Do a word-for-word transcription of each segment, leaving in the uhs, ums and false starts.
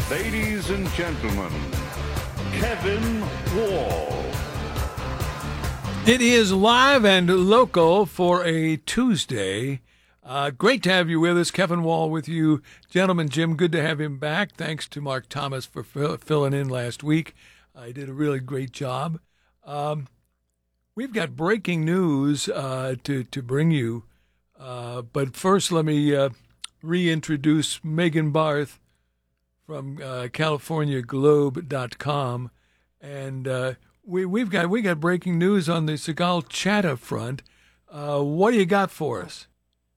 Ladies and gentlemen, Kevin Wall. It is live and local for a Tuesday. Uh, great to have you with us. Kevin Wall with you. Gentleman Jim, good to have him back. Thanks to Mark Thomas for fill, filling in last week. Uh, he did a really great job. Um, we've got breaking news uh, to, to bring you. Uh, but first, let me uh, reintroduce Megan Barth from uh, California Globe dot com. And uh, we, we've got we got breaking news on the Sigal Chattah front. Uh, what do you got for us?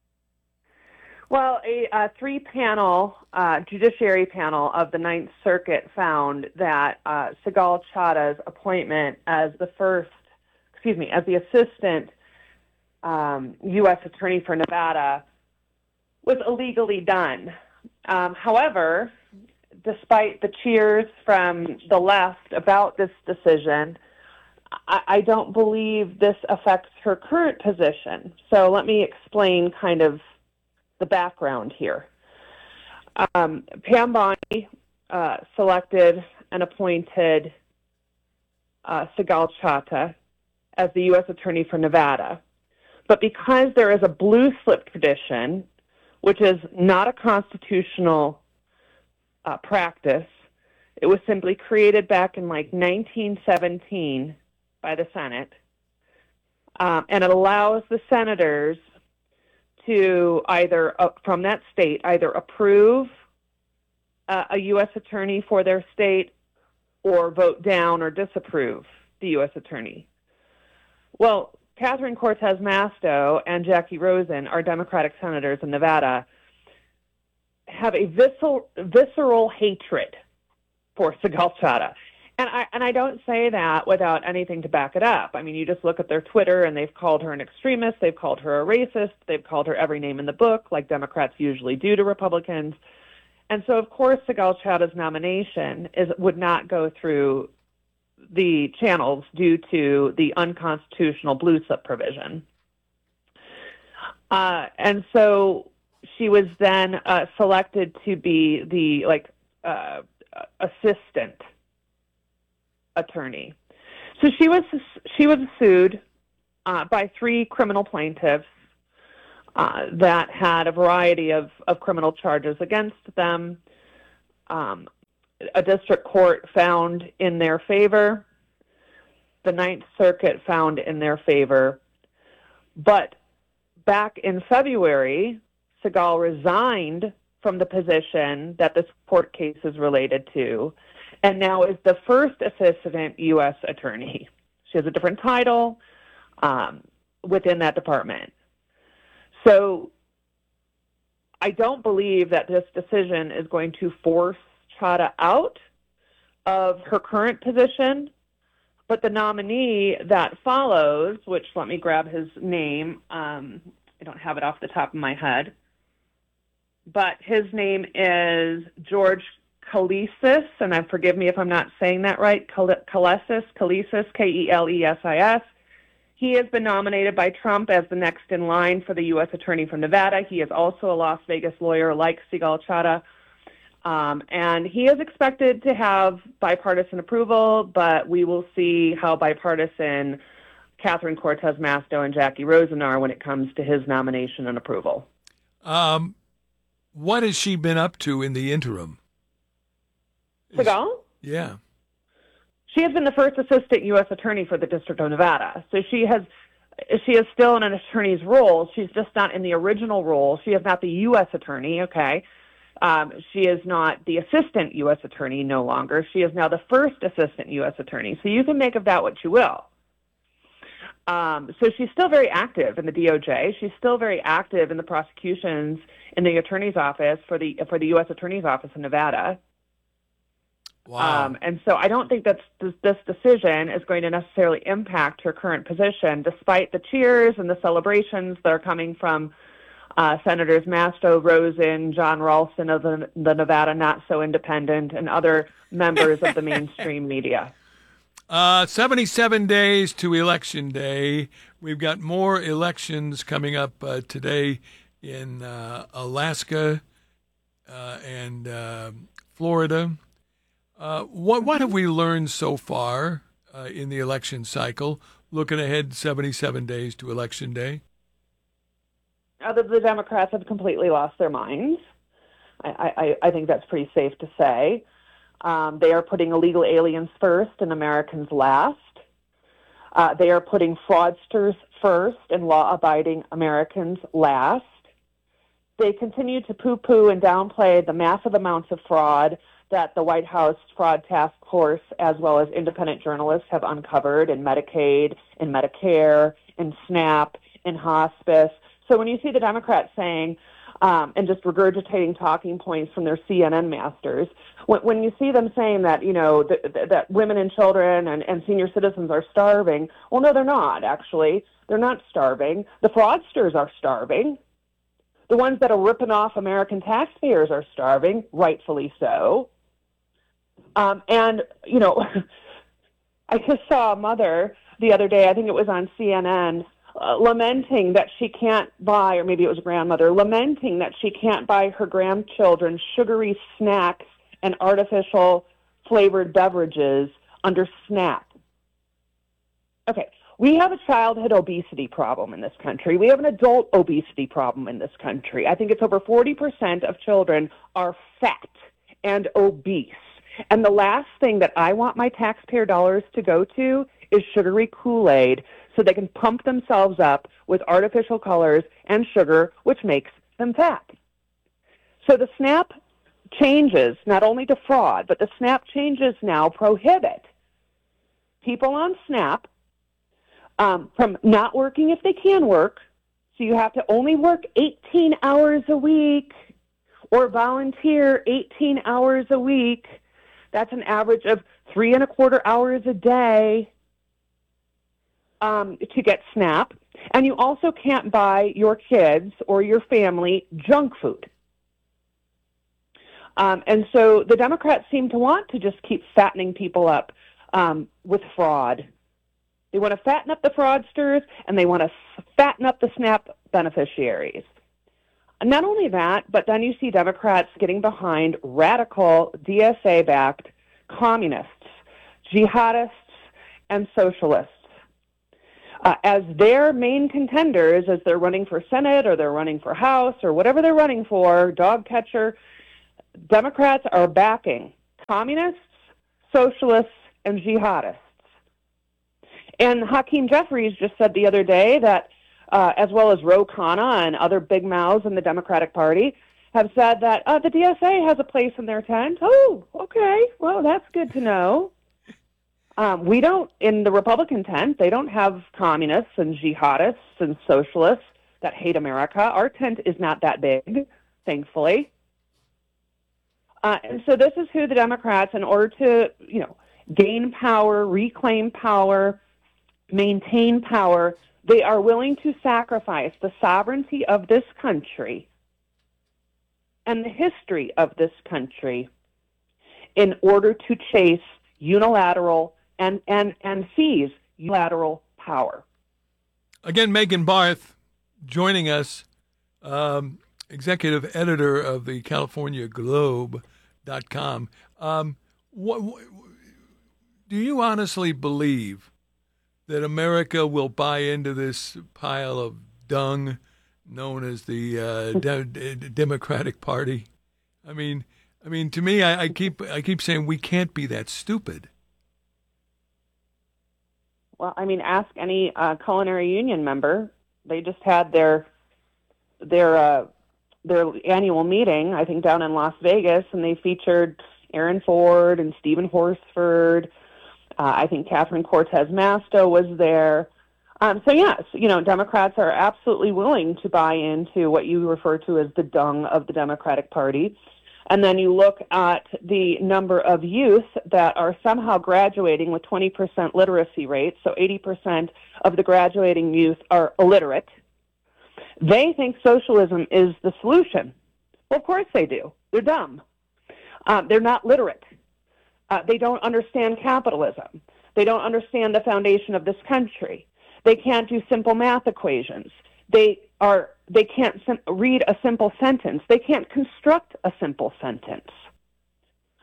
Well, a, a three-panel uh, judiciary panel of the Ninth Circuit found that uh, Sigal Chattah's appointment as the first, excuse me, as the assistant um, U S Attorney for Nevada was illegally done. Um, however, despite the cheers from the left about this decision, I, I don't believe this affects her current position. So let me explain kind of the background here. Um, Pam Bondi uh, selected and appointed uh, Sigal Chattah as the U S Attorney for Nevada. But because there is a blue slip tradition, which is not a constitutional uh, practice, it was simply created back in like nineteen seventeen by the Senate, um, and it allows the senators to either, uh, from that state, either approve uh, a U S attorney for their state or vote down or disapprove the U S attorney. Well, Catherine Cortez Masto and Jackie Rosen, our Democratic senators in Nevada, have a visceral, visceral hatred for Sigal Chattah. And I, and I don't say that without anything to back it up. I mean, you just look at their Twitter, and they've called her an extremist, they've called her a racist, they've called her every name in the book, like Democrats usually do to Republicans. And so, of course, Sigal Chattah's nomination is would not go through the channels due to the unconstitutional blue slip provision. Uh, and so she was then uh, selected to be the, like, uh, assistant attorney. So she was she was sued uh, by three criminal plaintiffs uh, that had a variety of, of criminal charges against them. Um, a district court found in their favor. The Ninth Circuit found in their favor. But back in February, Sigal resigned from the position that this court case is related to, and now is the first assistant U S attorney. She has a different title um, within that department. So I don't believe that this decision is going to force Chattah out of her current position, but the nominee that follows, which let me grab his name, um, I don't have it off the top of my head, but his name is George Kelesis, and I forgive me if I'm not saying that right, Kelesis, Kelesis, K E L E S I S. He has been nominated by Trump as the next in line for the U S Attorney from Nevada. He is also a Las Vegas lawyer like Sigal Chattah, um, and he is expected to have bipartisan approval, but we will see how bipartisan Catherine Cortez Masto and Jackie Rosen are when it comes to his nomination and approval. Um, what has she been up to in the interim? Sigal? Yeah. She has been the first assistant U S attorney for the District of Nevada. So she has, she is still in an attorney's role. She's just not in the original role. She is not the U S attorney, okay? Um, she is not the assistant U S attorney no longer. She is now the first assistant U S attorney. So you can make of that what you will. Um, so she's still very active in the D O J. She's still very active in the prosecutions in the attorney's office for the for the U S attorney's office in Nevada. Wow. Um, and so I don't think that this, this decision is going to necessarily impact her current position, despite the cheers and the celebrations that are coming from uh, Senators Masto, Rosen, John Ralston of the, the Nevada Not So Independent, and other members of the mainstream media. Uh, seventy-seven days to Election Day. We've got more elections coming up uh, today in uh, Alaska uh, and uh, Florida. Uh, what what have we learned so far uh, in the election cycle? Looking ahead seventy-seven days to Election Day. Uh, the, the Democrats have completely lost their minds. I, I, I think that's pretty safe to say. Um, they are putting illegal aliens first and Americans last. Uh, they are putting fraudsters first and law-abiding Americans last. They continue to poo-poo and downplay the massive amounts of fraud that the White House Fraud Task Force, as well as independent journalists, have uncovered in Medicaid, in Medicare, in SNAP, in hospice. So when you see the Democrats saying, um, and just regurgitating talking points from their C N N masters, when, when you see them saying that, you know, th- th- that women and children and, and senior citizens are starving, well, no, they're not, actually. They're not starving. The fraudsters are starving. The ones that are ripping off American taxpayers are starving, rightfully so. Um, and, you know, I just saw a mother the other day, I think it was on C N N, uh, lamenting that she can't buy, or maybe it was a grandmother, lamenting that she can't buy her grandchildren sugary snacks and artificial flavored beverages under SNAP. Okay, we have a childhood obesity problem in this country. We have an adult obesity problem in this country. I think it's over forty percent of children are fat and obese. And the last thing that I want my taxpayer dollars to go to is sugary Kool-Aid so they can pump themselves up with artificial colors and sugar, which makes them fat. So the SNAP changes not only to fraud, but the SNAP changes now prohibit people on SNAP um, from not working if they can work. So you have to only work eighteen hours a week or volunteer eighteen hours a week. That's an average of three and a quarter hours a day um, to get SNAP. And you also can't buy your kids or your family junk food. Um, and so the Democrats seem to want to just keep fattening people up um, with fraud. They want to fatten up the fraudsters, and they want to fatten up the SNAP beneficiaries. Not only that, but then you see Democrats getting behind radical D S A-backed communists, jihadists, and socialists uh, as their main contenders as they're running for Senate or they're running for House or whatever they're running for, dog catcher. Democrats are backing communists, socialists, and jihadists. And Hakeem Jeffries just said the other day that Uh, as well as Ro Khanna and other big mouths in the Democratic Party, have said that uh, the D S A has a place in their tent. Oh, okay. Well, that's good to know. Um, we don't, in the Republican tent, they don't have communists and jihadists and socialists that hate America. Our tent is not that big, thankfully. Uh, and so this is who the Democrats, in order to, you know, gain power, reclaim power, maintain power, they are willing to sacrifice the sovereignty of this country and the history of this country in order to chase unilateral and, and, and seize unilateral power. Again, Megan Barth joining us, um, executive editor of the California Globe dot com. Um, what, what, do you honestly believe that America will buy into this pile of dung known as the uh, de- de- Democratic Party? I mean, I mean, to me, I, I keep I keep saying we can't be that stupid. Well, I mean, ask any uh, culinary union member. They just had their their uh, their annual meeting, I think, down in Las Vegas, and they featured Aaron Ford and Stephen Horsford. Uh, I think Catherine Cortez Masto was there. Um, so, yes, you know, Democrats are absolutely willing to buy into what you refer to as the dung of the Democratic Party. And then you look at the number of youth that are somehow graduating with twenty percent literacy rates, so eighty percent of the graduating youth are illiterate. They think socialism is the solution. Well, of course they do. They're dumb. Um, they're not literate. Uh, they don't understand capitalism. They don't understand the foundation of this country. They can't do simple math equations. They are. They can't sim- read a simple sentence. They can't construct a simple sentence.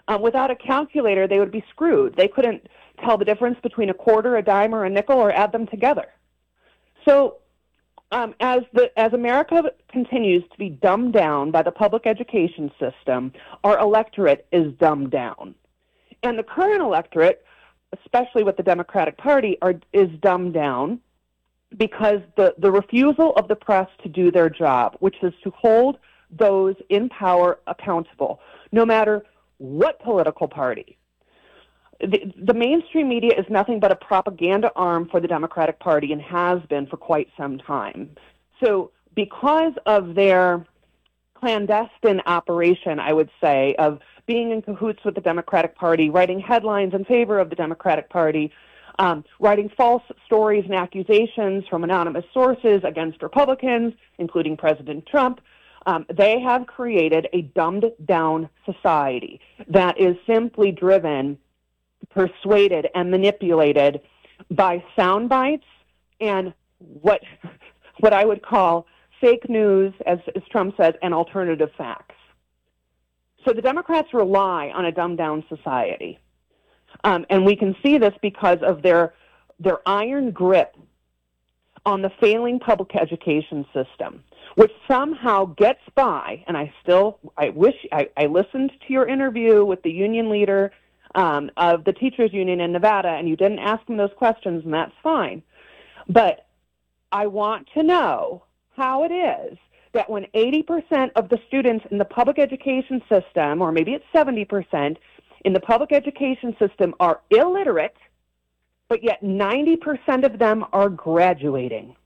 Um, without a calculator, they would be screwed. They couldn't tell the difference between a quarter, a dime, or a nickel, or add them together. So um, as the as America continues to be dumbed down by the public education system, our electorate is dumbed down. And the current electorate, especially with the Democratic Party, are, is dumbed down because the, the refusal of the press to do their job, which is to hold those in power accountable, no matter what political party. The, the mainstream media is nothing but a propaganda arm for the Democratic Party and has been for quite some time. So because of their clandestine operation, I would say, of being in cahoots with the Democratic Party, writing headlines in favor of the Democratic Party, um, writing false stories and accusations from anonymous sources against Republicans, including President Trump, Um, they have created a dumbed-down society that is simply driven, persuaded, and manipulated by sound bites and what what I would call fake news, as, as Trump says, and alternative facts. So the Democrats rely on a dumbed-down society, um, and we can see this because of their their iron grip on the failing public education system, which somehow gets by, and I still, I wish, I, I listened to your interview with the union leader um, of the teachers union in Nevada, and you didn't ask him those questions, and that's fine. But I want to know how it is that when eighty percent of the students in the public education system, or maybe it's seventy percent, in the public education system are illiterate, but yet ninety percent of them are graduating.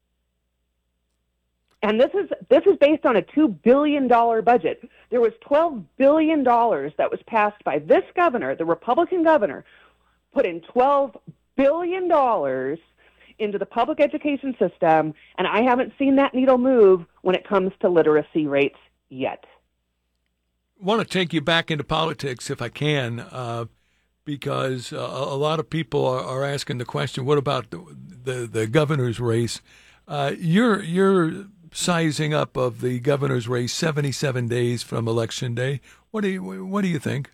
And this is this is based on a two billion dollars budget. There was twelve billion dollars that was passed by this governor, the Republican governor, put in twelve billion dollars into the public education system, and I haven't seen that needle move when it comes to literacy rates yet. I want to take you back into politics if I can, uh, because uh, a lot of people are, are asking the question, what about the, the, the governor's race? Uh, you're you're sizing up of the governor's race seventy-seven days from Election Day. What do you what do you think?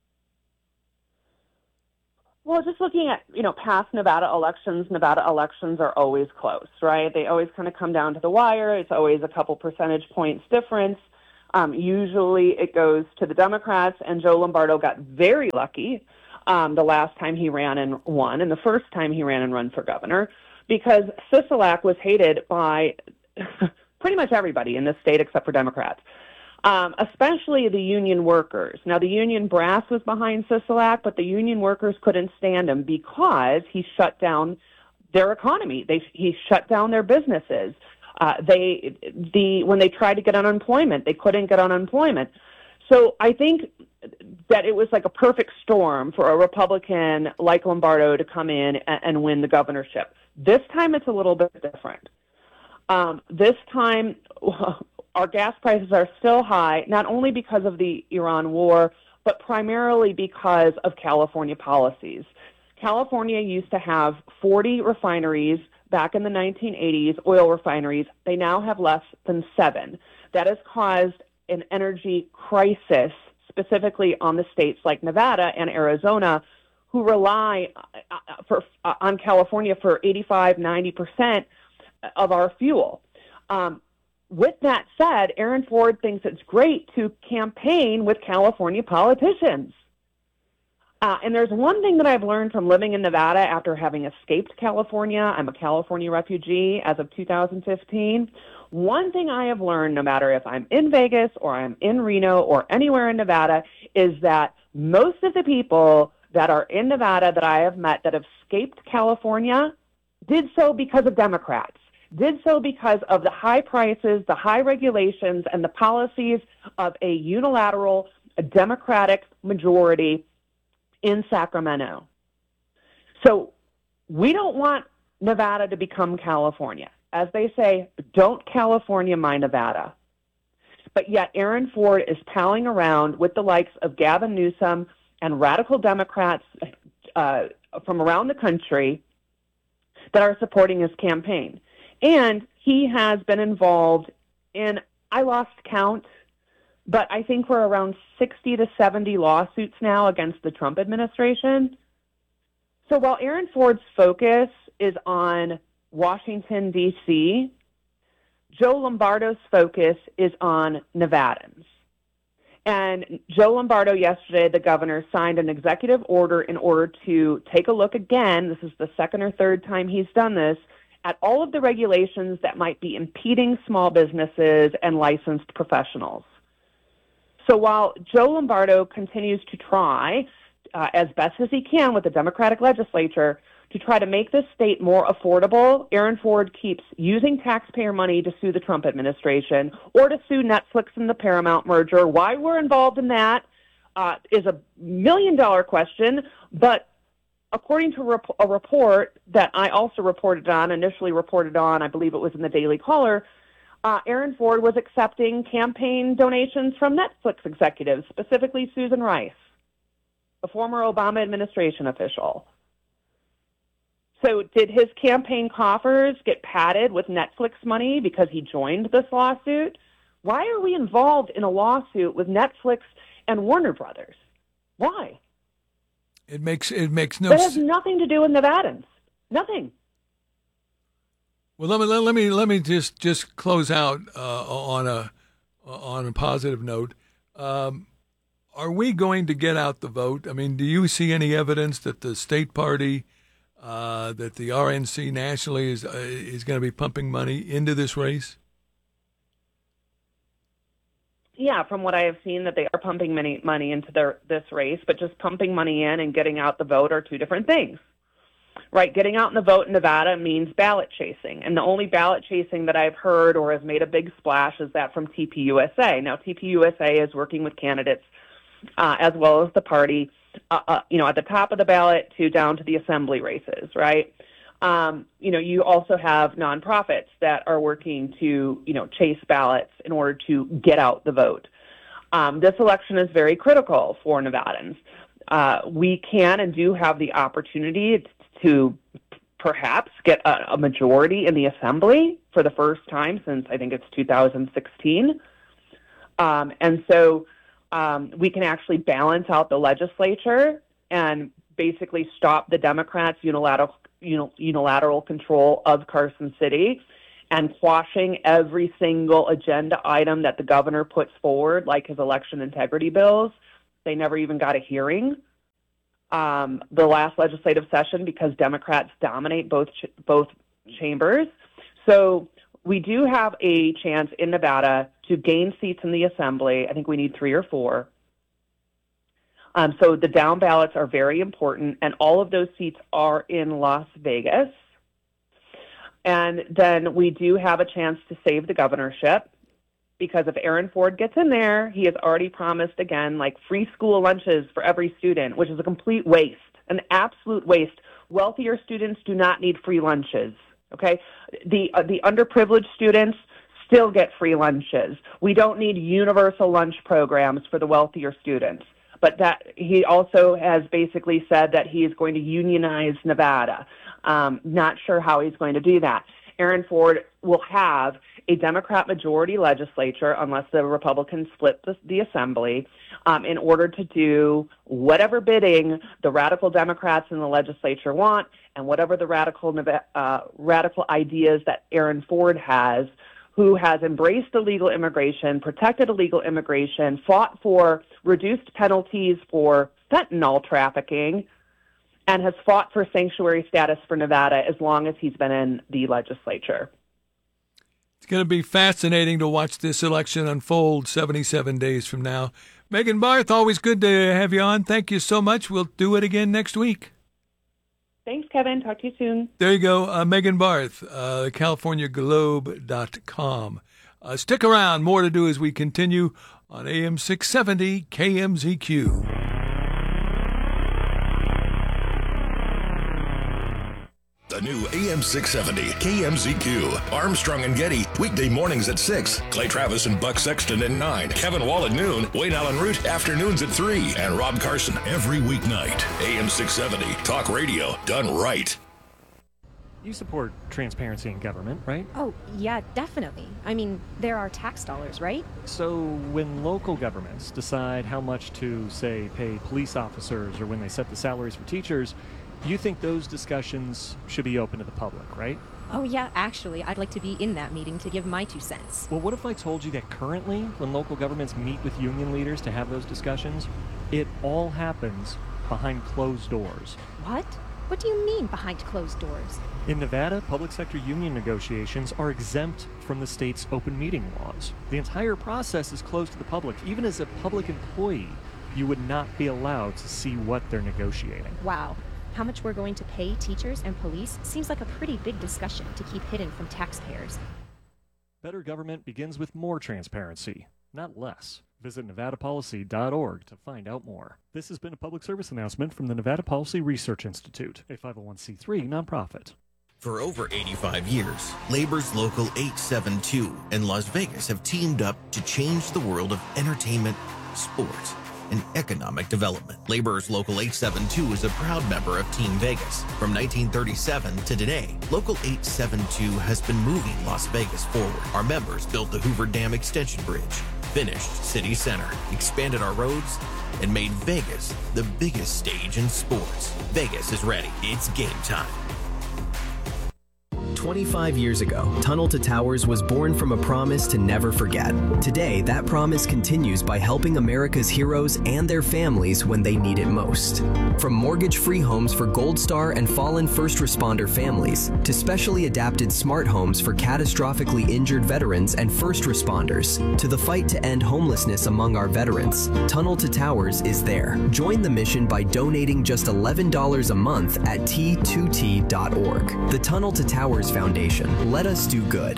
Well, just looking at, you know, past Nevada elections, Nevada elections are always close, right? They always kind of come down to the wire. It's always a couple percentage points difference. Um, usually it goes to the Democrats, and Joe Lombardo got very lucky um, the last time he ran and won, and the first time he ran and run for governor, because Sisolak was hated by pretty much everybody in this state except for Democrats. Um, especially the union workers. Now, the union brass was behind Sisolak, but the union workers couldn't stand him because he shut down their economy. They, he shut down their businesses. Uh, they, the when they tried to get unemployment, they couldn't get unemployment. So I think that it was like a perfect storm for a Republican like Lombardo to come in and, and win the governorship. This time it's a little bit different. Um, this time... Our gas prices are still high, not only because of the Iran war, but primarily because of California policies. California used to have forty refineries back in the nineteen eighties, oil refineries. They now have less than seven. That has caused an energy crisis, specifically on the states like Nevada and Arizona, who rely for, on California for eighty-five, ninety percent of our fuel. Um, With that said, Aaron Ford thinks it's great to campaign with California politicians. Uh, and there's one thing that I've learned from living in Nevada after having escaped California. I'm a California refugee as of two thousand fifteen. One thing I have learned, no matter if I'm in Vegas or I'm in Reno or anywhere in Nevada, is that most of the people that are in Nevada that I have met that have escaped California did so because of Democrats. Did so because of the high prices, the high regulations, and the policies of a unilateral, a Democratic majority in Sacramento. So we don't want Nevada to become California. As they say, don't California my Nevada. But yet Aaron Ford is palling around with the likes of Gavin Newsom and radical Democrats uh, from around the country that are supporting his campaign. And he has been involved in, I lost count, but I think we're around sixty to seventy lawsuits now against the Trump administration. So while Aaron Ford's focus is on Washington, D C, Joe Lombardo's focus is on Nevadans. And Joe Lombardo yesterday, the governor, signed an executive order in order to take a look again, this is the second or third time he's done this, at all of the regulations that might be impeding small businesses and licensed professionals. So while Joe Lombardo continues to try, uh, as best as he can with the Democratic legislature, to try to make this state more affordable, Aaron Ford keeps using taxpayer money to sue the Trump administration or to sue Netflix and the Paramount merger. Why we're involved in that uh, is a million-dollar question, but according to rep- a report that I also reported on, initially reported on, I believe it was in the Daily Caller, uh, Aaron Ford was accepting campaign donations from Netflix executives, specifically Susan Rice, a former Obama administration official. So did his campaign coffers get padded with Netflix money because he joined this lawsuit? Why are we involved in a lawsuit with Netflix and Warner Brothers? Why? It makes it makes no sense. That has s- nothing to do with Nevadans. Nothing. Well, let me let, let me let me just just close out uh, on a on a positive note. Um, are we going to get out the vote? I mean, do you see any evidence that the state party, uh, that the R N C nationally is uh, is going to be pumping money into this race? Yeah, from what I have seen, that they are pumping money money into their this race, but just pumping money in and getting out the vote are two different things. Right, getting out in the vote in Nevada means ballot chasing, and the only ballot chasing that I've heard or has made a big splash is that from T P U S A. Now, T P U S A is working with candidates uh, as well as the party, uh, uh, you know, at the top of the ballot to down to the assembly races, right? Um, you know, you also have nonprofits that are working to, you know, chase ballots in order to get out the vote. Um, this election is very critical for Nevadans. Uh, we can and do have the opportunity to perhaps get a, a majority in the assembly for the first time since I think it's two thousand sixteen. Um, and so um, we can actually balance out the legislature and basically stop the Democrats' unilateral, unilateral control of Carson City and quashing every single agenda item that the governor puts forward, like his election integrity bills. They never even got a hearing. Um, the last legislative session because Democrats dominate both ch- both chambers. So we do have a chance in Nevada to gain seats in the assembly. I think we need three or four. Um, so the down ballots are very important, and all of those seats are in Las Vegas. And then we do have a chance to save the governorship, because if Aaron Ford gets in there, he has already promised, again, like free school lunches for every student, which is a complete waste, an absolute waste. Wealthier students do not need free lunches, okay? The, uh, the underprivileged students still get free lunches. We don't need universal lunch programs for the wealthier students. But that he also has basically said that he is going to unionize Nevada. Um, not sure how he's going to do that. Aaron Ford will have a Democrat majority legislature, unless the Republicans split the, the assembly, um, in order to do whatever bidding the radical Democrats in the legislature want, and whatever the radical uh, radical ideas that Aaron Ford has, who has embraced illegal immigration, protected illegal immigration, fought for reduced penalties for fentanyl trafficking, and has fought for sanctuary status for Nevada as long as he's been in the legislature. It's going to be fascinating to watch this election unfold seventy-seven days from now. Megan Barth, always good to have you on. Thank you so much. We'll do it again next week. Thanks, Kevin. Talk to you soon. There you go. Uh, Megan Barth, uh, California Globe dot com. Uh, stick around. More to do as we continue on A M six seventy K M Z Q. The new A M six seventy K M Z Q. Armstrong and Getty, weekday mornings at six. Clay Travis and Buck Sexton at nine. Kevin Wall at noon. Wayne Allen Root, afternoons at three. And Rob Carson every weeknight. A M six seventy, talk radio done right. You support transparency in government, right? Oh, yeah, definitely. I mean, there are tax dollars, right? So when local governments decide how much to, say, pay police officers or when they set the salaries for teachers, you think those discussions should be open to the public, right? Oh, yeah, actually, I'd like to be in that meeting to give my two cents. Well, what if I told you that currently, when local governments meet with union leaders to have those discussions, it all happens behind closed doors? What? What do you mean behind closed doors? In Nevada, public sector union negotiations are exempt from the state's open meeting laws. The entire process is closed to the public. Even as a public employee, you would not be allowed to see what they're negotiating. Wow. How much we're going to pay teachers and police seems like a pretty big discussion to keep hidden from taxpayers. Better government begins with more transparency, not less. Visit nevada policy dot org to find out more. This has been a public service announcement from the Nevada Policy Research Institute, a five oh one c three nonprofit. For over eighty-five years, Labor's Local eight seven two and Las Vegas have teamed up to change the world of entertainment, sports, and economic development. Labor's Local eight seven two is a proud member of Team Vegas. From nineteen thirty-seven to today, Local eight seven two has been moving Las Vegas forward. Our members built the Hoover Dam Extension Bridge, finished City Center, expanded our roads, and made Vegas the biggest stage in sports. Vegas is ready. It's game time. twenty-five years ago, Tunnel to Towers was born from a promise to never forget. Today, that promise continues by helping America's heroes and their families when they need it most. From mortgage-free homes for Gold Star and fallen first responder families, to specially adapted smart homes for catastrophically injured veterans and first responders, to the fight to end homelessness among our veterans, Tunnel to Towers is there. Join the mission by donating just eleven dollars a month at T two T dot org. The Tunnel to Towers Foundation. Let us do good.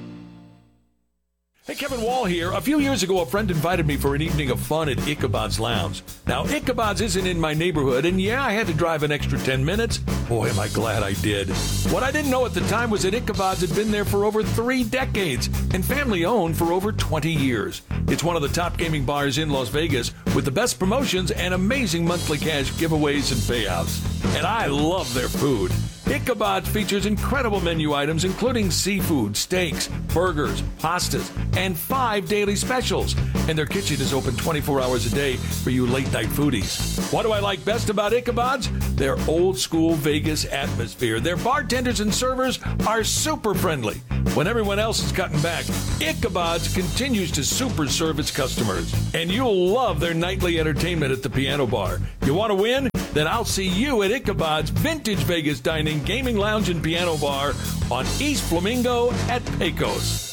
Hey, Kevin Wall here. A few years ago, a friend invited me for an evening of fun at Ichabod's Lounge. Now, Ichabod's isn't in my neighborhood, and yeah, I had to drive an extra ten minutes. Boy, am I glad I did. What I didn't know at the time was that Ichabod's had been there for over three decades and family-owned for over twenty years. It's one of the top gaming bars in Las Vegas with the best promotions and amazing monthly cash giveaways and payouts. And I love their food. Ichabod's features incredible menu items including seafood, steaks, burgers, pastas, and five daily specials. And their kitchen is open twenty-four hours a day for you late-night foodies. What do I like best about Ichabod's? Their old-school Vegas atmosphere. Their bartenders and servers are super friendly. When everyone else is cutting back, Ichabod's continues to super serve its customers. And you'll love their nightly entertainment at the piano bar. You want to win? Then I'll see you at Ichabod's Vintage Vegas Dining, Gaming Lounge, and Piano Bar on East Flamingo at Pecos.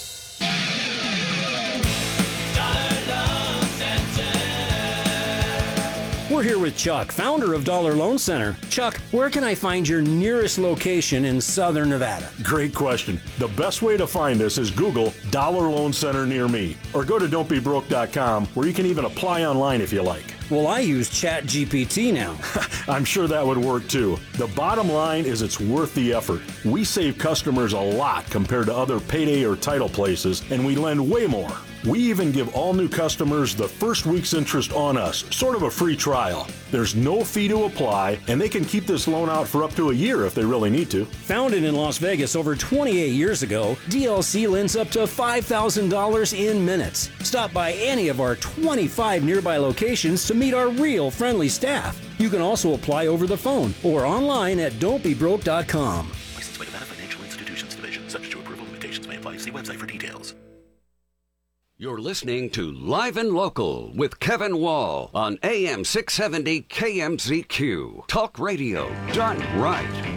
We're here with Chuck, founder of Dollar Loan Center. Chuck, where can I find your nearest location in Southern Nevada? Great question. The best way to find us is Google Dollar Loan Center near me, or go to don't be broke dot com, where you can even apply online if you like. Well, I use Chat G P T now. I'm sure that would work too. The bottom line is it's worth the effort. We save customers a lot compared to other payday or title places, and we lend way more. We even give all new customers the first week's interest on us, sort of a free trial. There's no fee to apply, and they can keep this loan out for up to a year if they really need to. Founded in Las Vegas over twenty-eight years ago, D L C lends up to five thousand dollars in minutes. Stop by any of our twenty-five nearby locations to meet our real friendly staff. You can also apply over the phone or online at don't be broke dot com. Licensed by Nevada Financial Institutions Division. Subject to approval, limitations may apply. See website for details. You're listening to Live and Local with Kevin Wall on A M six seventy K M Z Q. Talk radio done right.